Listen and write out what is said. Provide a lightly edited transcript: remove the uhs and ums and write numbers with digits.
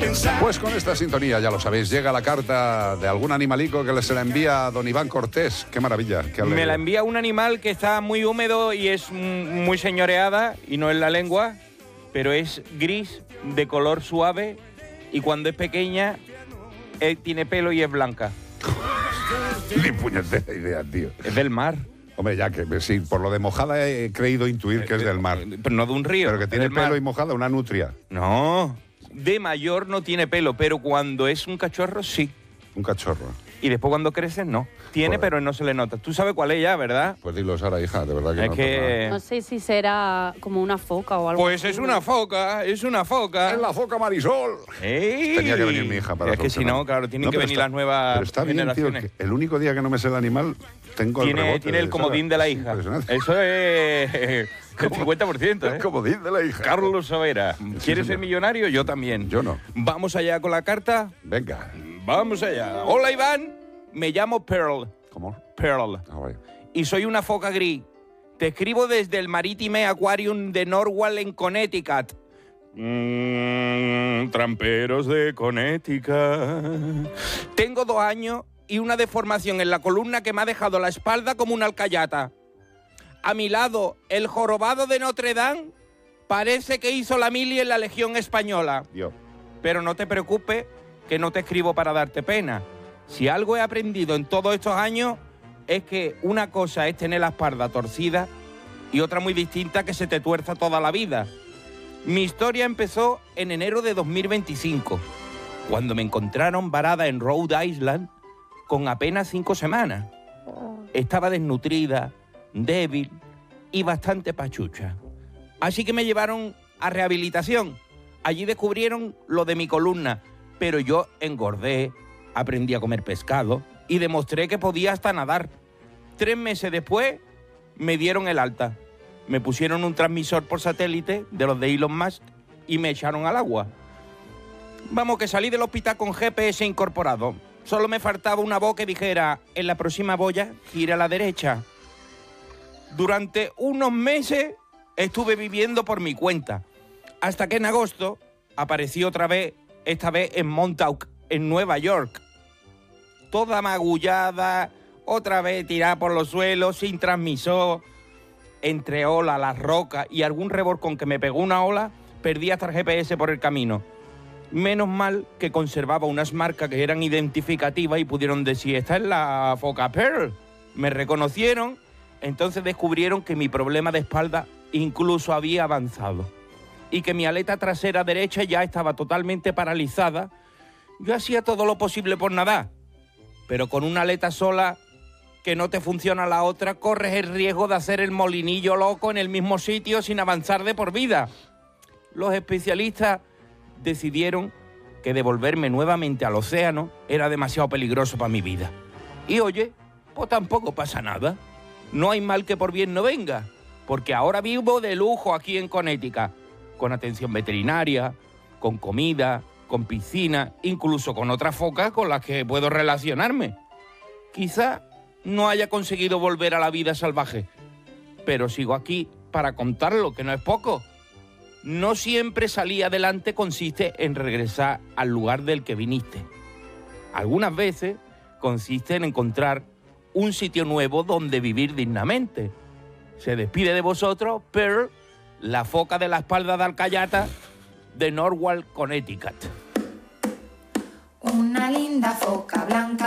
Pues con esta sintonía, ya lo sabéis, llega la carta de algún animalico que se la envía a don Iván Cortés. ¡Qué maravilla! Qué Me la envía un animal que está muy húmedo y es muy señoreada, y no en la lengua, pero es gris, de color suave, y cuando es pequeña tiene pelo y es blanca. Ni puñetera idea, tío. Es del mar. Hombre, ya que sí, por lo de mojada he creído intuir que es del mar. Pero no de un río. Pero que tiene pelo y mojada, una nutria. No, de mayor no tiene pelo, pero cuando es un cachorro, sí. Un cachorro. Y después cuando crece, no. Tiene, Joder. pero no se le nota. Tú sabes cuál es ya, ¿verdad? Pues dilo, Sara, hija, de verdad que Es no. que... No sé si será como una foca o algo Pues así. es una foca, es una foca. ¡Es la foca Marisol! ¡Ey! Tenía que venir mi hija para Es que si no, claro, tienen que pero venir está- las nuevas Pero está bien, tío, generaciones. que el único día que no me sé el animal, tengo el rebote. Tiene el de comodín Sara. de la Es hija. impresionante. Eso es el 50%, ¿eh? El comodín de la hija. Carlos Savera. ¿Quieres ser señor. millonario? Yo también. Yo no. Vamos allá con la carta. Venga. Vamos allá. Hola, Iván. Me llamo Pearl. ¿Cómo? Pearl. Ah, vaya. Y soy una foca gris. Te escribo desde el Maritime Aquarium de Norwalk en Connecticut. Tramperos de Connecticut. Tengo 2 años y una deformación en la columna que me ha dejado la espalda como una alcayata. A mi lado, el jorobado de Notre Dame parece que hizo la mili en la Legión Española. Yo. Pero no te preocupes, que no te escribo para darte pena. Si algo he aprendido en todos estos años es que una cosa es tener la espalda torcida y otra muy distinta que se te tuerza toda la vida. Mi historia empezó en enero de 2025, cuando me encontraron varada en Rhode Island con apenas 5 semanas. Estaba desnutrida, débil y bastante pachucha. Así que me llevaron a rehabilitación. Allí descubrieron lo de mi columna, pero yo engordé, aprendí a comer pescado y demostré que podía hasta nadar. 3 meses después me dieron el alta. Me pusieron un transmisor por satélite de los de Elon Musk y me echaron al agua. Vamos, que salí del hospital con GPS incorporado. Solo me faltaba una voz que dijera, en la próxima boya, gira a la derecha. Durante unos meses estuve viviendo por mi cuenta, hasta que en agosto aparecí otra vez, esta vez en Montauk, en Nueva York. Toda magullada, otra vez tirada por los suelos, sin transmisor. Entre olas, las rocas y algún revolcón que me pegó una ola, perdí hasta el GPS por el camino. Menos mal que conservaba unas marcas que eran identificativas y pudieron decir, esta es la foca Pearl. Me reconocieron, entonces descubrieron que mi problema de espalda incluso había avanzado y que mi aleta trasera derecha ya estaba totalmente paralizada. Yo hacía todo lo posible por nadar, pero con una aleta sola que no te funciona la otra, corres el riesgo de hacer el molinillo loco en el mismo sitio sin avanzar de por vida. Los especialistas decidieron que devolverme nuevamente al océano era demasiado peligroso para mi vida. Y oye, pues tampoco pasa nada. No hay mal que por bien no venga, porque ahora vivo de lujo aquí en Connecticut, con atención veterinaria, con comida, con piscina, incluso con otras focas con las que puedo relacionarme. Quizá no haya conseguido volver a la vida salvaje, pero sigo aquí para contarlo, que no es poco. No siempre salir adelante consiste en regresar al lugar del que viniste. Algunas veces consiste en encontrar un sitio nuevo donde vivir dignamente. Se despide de vosotros, Pearl, la foca de la espalda de alcayata de Norwalk, Connecticut. Una linda foca blanca